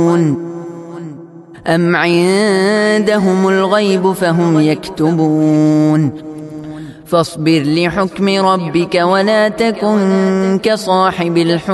أم عندهم الغيب فهم يكتبون فاصبر لحكم ربك ولا تكن كصاحب الحوت